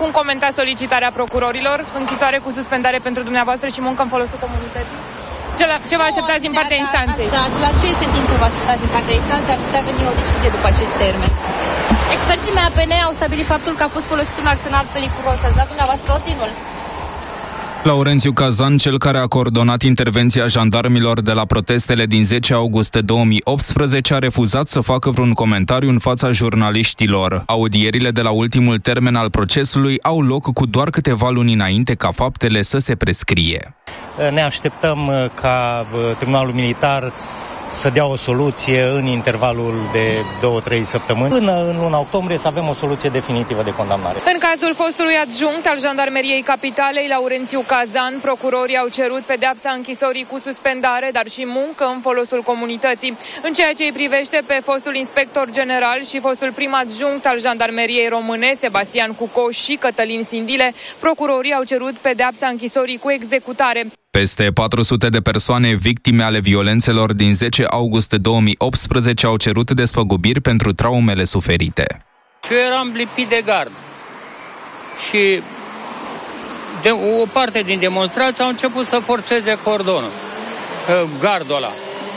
Cum comentați solicitarea procurorilor? Închisoare cu suspendare pentru dumneavoastră și muncă în folosul comunității? Ce vă așteptați din partea instanței? La ce sentință vă așteptați din partea instanței? Ar putea veni o decizie după acest termen. Experții MAPN au stabilit faptul că a fost folosit un arsenal periculos. Ați dat dumneavoastră ordinul? Laurențiu Cazan, cel care a coordonat intervenția jandarmilor de la protestele din 10 august 2018, a refuzat să facă vreun comentariu în fața jurnaliștilor. Audierile de la ultimul termen al procesului au loc cu doar câteva luni înainte ca faptele să se prescrie. Ne așteptăm ca Tribunalul Militar să dea o soluție în intervalul de 2-3 săptămâni, până în luna octombrie să avem o soluție definitivă de condamnare. În cazul fostului adjunct al Jandarmeriei Capitalei, Laurențiu Cazan, procurorii au cerut pedeapsa închisorii cu suspendare, dar și muncă în folosul comunității. În ceea ce îi privește pe fostul inspector general și fostul prim adjunct al Jandarmeriei Române, Sebastian Cuco și Cătălin Sindile, procurorii au cerut pedeapsa închisorii cu executare. Peste 400 de persoane victime ale violențelor din 10 august 2018 au cerut despăgubiri pentru traumele suferite. Eu eram lipit de gard și o parte din demonstrați au început să forțeze cordonul, gardul ăla.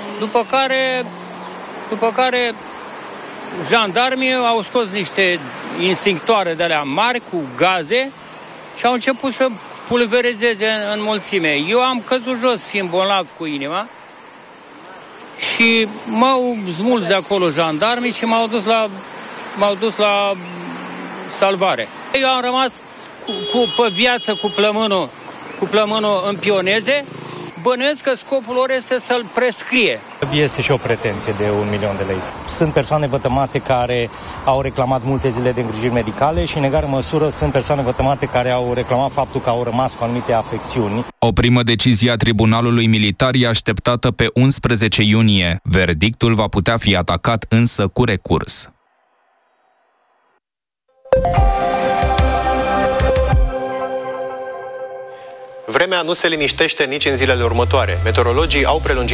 După care jandarmii au scos niște instinctoare de alea mari cu gaze și au început să pulverizeze în mulțime. Eu am căzut jos fiind bolnav cu inima și m-au smuls de acolo jandarmii și m-au dus la salvare. Eu am rămas pe viață cu plămânul în pioneze. Bănuiesc că scopul lor este să-l prescrie. Este și o pretenție de 1 milion de lei. Sunt persoane vătămate care au reclamat multe zile de îngrijiri medicale și în egală măsură sunt persoane vătămate care au reclamat faptul că au rămas cu anumite afecțiuni. O primă decizie a Tribunalului Militar e așteptată pe 11 iunie. Verdictul va putea fi atacat însă cu recurs. Vremea nu se liniștește nici în zilele următoare. Meteorologii au prelungit